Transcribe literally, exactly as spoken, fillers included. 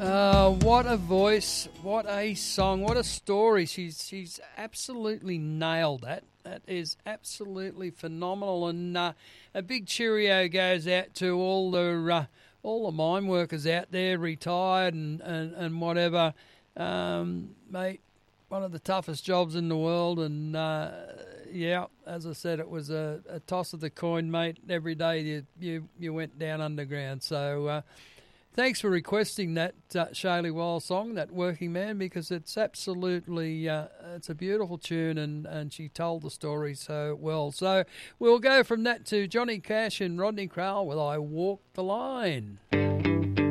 Uh, what a voice, what a song, what a story. She's she's absolutely nailed that. That is absolutely phenomenal. And uh, a big cheerio goes out to all the uh, all the mine workers out there, retired and, and, and whatever. Um, mate, one of the toughest jobs in the world. And, uh, yeah, as I said, it was a, a toss of the coin, mate. Every day you, you, you went down underground. So... Uh, Thanks for requesting that uh, Shaylee Wild song, that Working Man, because it's absolutely, uh, it's a beautiful tune and, and she told the story so well. So we'll go from that to Johnny Cash and Rodney Crowell with I Walk the Line.